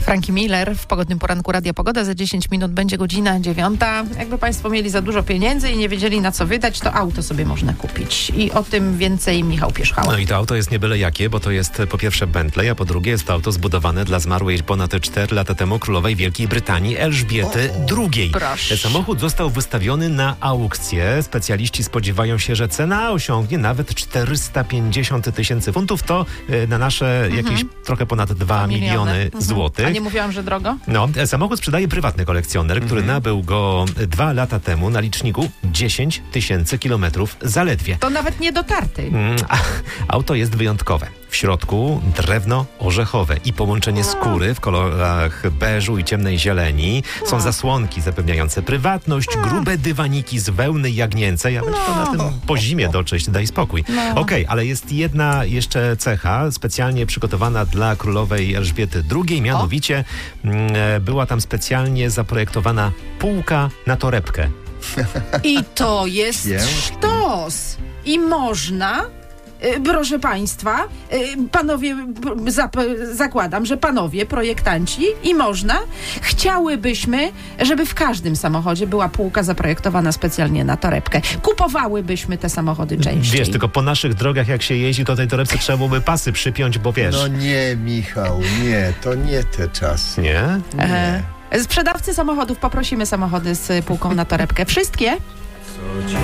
Frankie Miller w Pogodnym Poranku Radia Pogoda. Za 10 minut będzie godzina 9. Jakby Państwo mieli za dużo pieniędzy i nie wiedzieli, na co wydać, to auto sobie można kupić. I o tym więcej Michał Pierzchała. No i to auto jest nie byle jakie, bo to jest po pierwsze Bentley, a po drugie jest to auto zbudowane dla zmarłej ponad 4 lata temu królowej Wielkiej Brytanii Elżbiety II. Proszę. Samochód został wystawiony na aukcję. Specjaliści spodziewają się, że cena osiągnie nawet 450 000 funtów. To na nasze jakieś trochę ponad 2 miliony złotych. A nie mówiłam, że drogo? No, samochód sprzedaje prywatny kolekcjoner, który nabył go 2 lata temu na liczniku 10 000 kilometrów zaledwie. To nawet nie dotarty. Auto jest wyjątkowe. W środku drewno orzechowe i połączenie skóry w kolorach beżu i ciemnej zieleni. Są zasłonki zapewniające prywatność, grube dywaniki z wełny jagnięcej. Ale to na tym po zimie dotrzeć, daj spokój. Okej, ale jest jedna jeszcze cecha specjalnie przygotowana dla królowej Elżbiety II. Mianowicie była tam specjalnie zaprojektowana półka na torebkę. I to jest sztos. I można... Proszę Państwa, panowie, zakładam, że panowie projektanci i można, chciałybyśmy, żeby w każdym samochodzie była półka zaprojektowana specjalnie na torebkę. Kupowałybyśmy te samochody częściej. Wiesz, tylko po naszych drogach jak się jeździ, to tej torebce trzeba byłoby pasy przypiąć, bo wiesz... No nie, Michał, nie, to nie te czasy. Nie? Nie. Sprzedawcy samochodów, poprosimy samochody z półką na torebkę. Wszystkie?